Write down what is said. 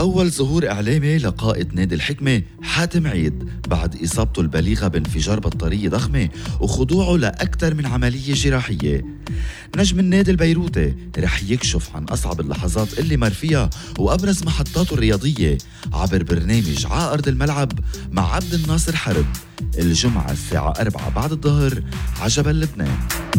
أول ظهور إعلامي لقائد نادي الحكمة حاتم عيد بعد إصابته البليغة بانفجار بطارية ضخمة وخضوعه لأكثر من عملية جراحية. نجم النادي البيروتي رح يكشف عن أصعب اللحظات اللي مر فيها وأبرز محطاته الرياضية عبر برنامج على أرض الملعب مع عبد الناصر حرب الجمعة الساعة 4 بعد الظهر على جبل لبنان.